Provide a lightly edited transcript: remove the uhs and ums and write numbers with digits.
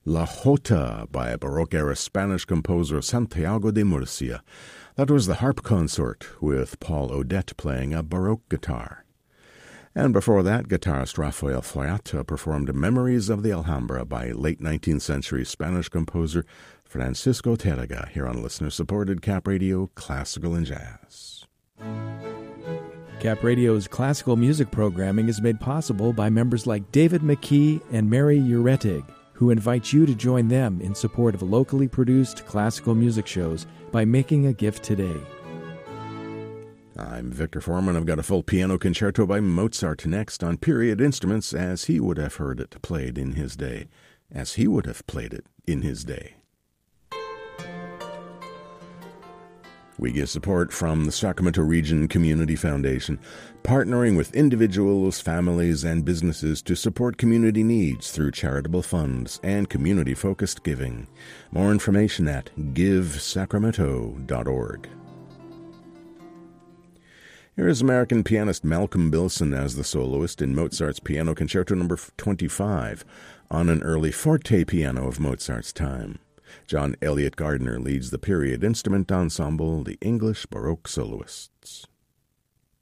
La Jota by Baroque-era Spanish composer Santiago de Murcia. That was the harp consort, with Paul Odette playing a Baroque guitar. And before that, guitarist Rafael Fallada performed Memories of the Alhambra by late 19th century Spanish composer Francisco Tárrega, here on listener-supported Cap Radio Classical and Jazz. Cap Radio's classical music programming is made possible by members like David McKee and Mary Uretig, who invite you to join them in support of locally produced classical music shows by making a gift today. I'm Victor Foreman. I've got a full piano concerto by Mozart next on period instruments as he would have heard it played in his day, as he would have played it in his day. We get support from the Sacramento Region Community Foundation, partnering with individuals, families, and businesses to support community needs through charitable funds and community-focused giving. More information at givesacramento.org. Here is American pianist Malcolm Bilson as the soloist in Mozart's Piano Concerto No. 25 on an early forte piano of Mozart's time. John Elliott Gardner leads the period instrument ensemble, the English Baroque Soloists.